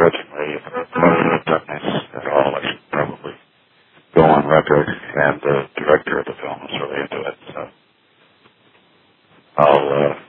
begrudgingly have done this at all. I should probably go on record, and the director of the film was really into it, so I'll